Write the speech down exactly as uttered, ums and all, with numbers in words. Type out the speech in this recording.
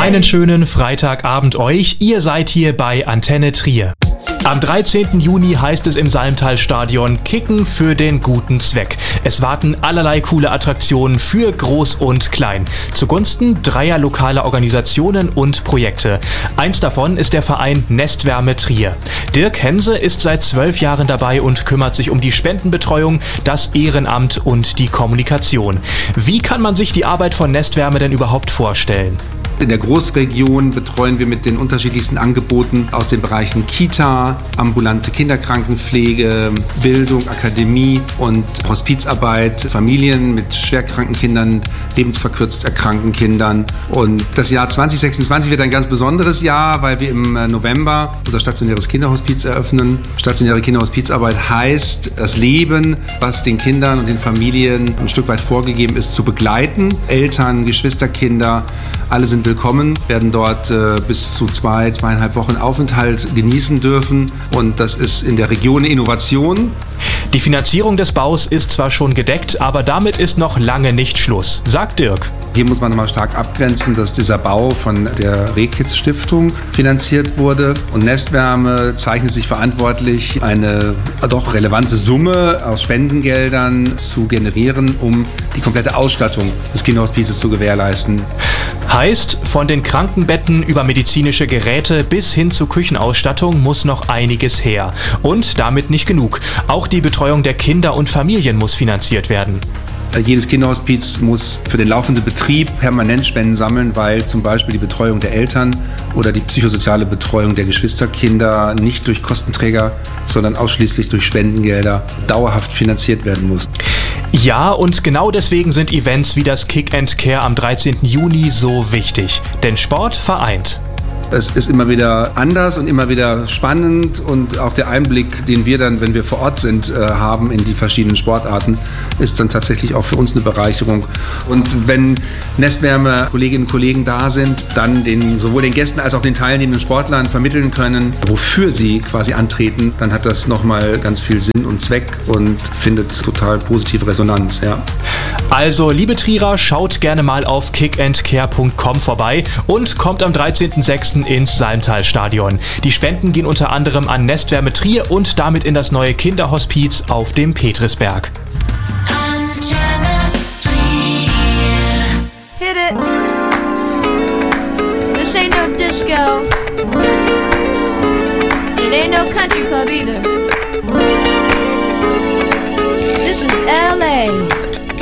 Einen schönen Freitagabend euch. Ihr seid hier bei Antenne Trier. Am dreizehnten Juni heißt es im Salmtal-Stadion Kicken für den guten Zweck. Es warten allerlei coole Attraktionen für Groß und Klein. Zugunsten dreier lokaler Organisationen und Projekte. Eins davon ist der Verein Nestwärme Trier. Dirk Hense ist seit zwölf Jahren dabei und kümmert sich um die Spendenbetreuung, das Ehrenamt und die Kommunikation. Wie kann man sich die Arbeit von Nestwärme denn überhaupt vorstellen? In der Großregion betreuen wir mit den unterschiedlichsten Angeboten aus den Bereichen Kita, ambulante Kinderkrankenpflege, Bildung, Akademie und Hospizarbeit, Familien mit schwerkranken Kindern, lebensverkürzt erkrankten Kindern. Und das Jahr zwanzig sechsundzwanzig wird ein ganz besonderes Jahr, weil wir im November unser stationäres Kinderhospiz eröffnen. Stationäre Kinderhospizarbeit heißt, das Leben, was den Kindern und den Familien ein Stück weit vorgegeben ist, zu begleiten. Eltern, Geschwisterkinder, alle sind willkommen, werden dort äh, bis zu zwei, zweieinhalb Wochen Aufenthalt genießen dürfen. Und das ist in der Region eine Innovation. Die Finanzierung des Baus ist zwar schon gedeckt, aber damit ist noch lange nicht Schluss, sagt Dirk. Hier muss man nochmal stark abgrenzen, dass dieser Bau von der Rehkids Stiftung finanziert wurde. Und Nestwärme zeichnet sich verantwortlich, eine doch relevante Summe aus Spendengeldern zu generieren, um die komplette Ausstattung des Kinderhospizes zu gewährleisten. Heißt, von den Krankenbetten über medizinische Geräte bis hin zu Küchenausstattung muss noch einiges her. Und damit nicht genug. Auch die Betreuung der Kinder und Familien muss finanziert werden. Jedes Kinderhospiz muss für den laufenden Betrieb permanent Spenden sammeln, weil zum Beispiel die Betreuung der Eltern oder die psychosoziale Betreuung der Geschwisterkinder nicht durch Kostenträger, sondern ausschließlich durch Spendengelder dauerhaft finanziert werden muss. Ja, und genau deswegen sind Events wie das Kick and Care am dreizehnten Juni so wichtig. Denn Sport vereint. Es ist immer wieder anders und immer wieder spannend und auch der Einblick, den wir dann, wenn wir vor Ort sind, haben in die verschiedenen Sportarten, ist dann tatsächlich auch für uns eine Bereicherung. Und wenn Nestwärme Kolleginnen und Kollegen da sind, dann den, sowohl den Gästen als auch den teilnehmenden Sportlern vermitteln können, wofür sie quasi antreten, dann hat das nochmal ganz viel Sinn und Zweck und findet total positive Resonanz. Ja. Also, liebe Trierer, schaut gerne mal auf kick and care punkt com vorbei und kommt am dreizehnten sechsten ins Salmtal-Stadion. Die Spenden gehen unter anderem an Nestwärme Trier und damit in das neue Kinderhospiz auf dem Petrisberg. Hit it. This ain't no disco. It ain't no country club either. This is L A